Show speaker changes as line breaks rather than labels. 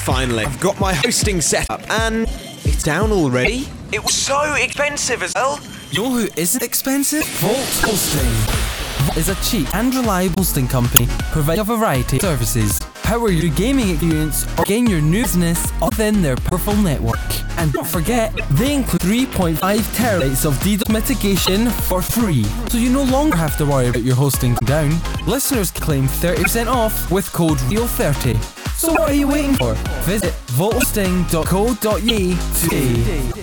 Finally, I've got my hosting set up and it's down already. It was so expensive as well.
You know who isn't expensive? Vault Hosting. Vault is a cheap and reliable hosting company providing a variety of services. Power your gaming experience or gain your new business within their powerful network. And don't forget, they include 3.5 terabytes of DDoS mitigation for free, so you no longer have to worry about your hosting down. Listeners claim 30% off with code REAL30. So what are you waiting for? Visit vaulthosting.co.uk today.